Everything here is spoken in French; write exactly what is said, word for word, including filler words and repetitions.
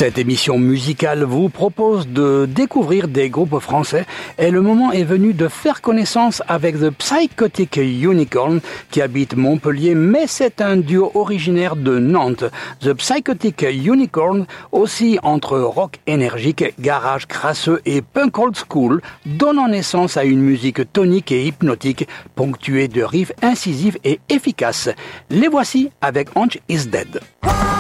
Cette émission musicale vous propose de découvrir des groupes français et le moment est venu de faire connaissance avec The Psychotic Unicorn qui habite Montpellier, mais c'est un duo originaire de Nantes. The Psychotic Unicorn, aussi entre rock énergique, garage crasseux et punk old school, donnant naissance à une musique tonique et hypnotique ponctuée de riffs incisifs et efficaces. Les voici avec Ange is Dead.